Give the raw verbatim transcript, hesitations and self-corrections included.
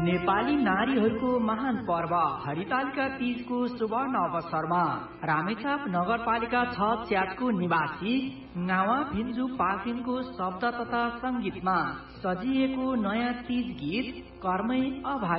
नेपाली नारीहरूको महान पर्व हरितालिका तीजको सुवर्ण अवसरमा रामेछाप नगरपालिका छ च्याटको निवासी गावा भिन्जु पाखिनको शब्द तथा संगीतमा सजिएको नयाँ तीज गीत कर्मै अभागी